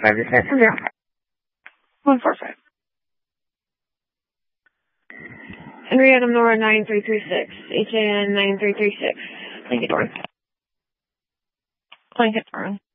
5-0. 145. Henrietta Nora 9336. HAN 9336. Blanket Thorn. Blanket Thorn.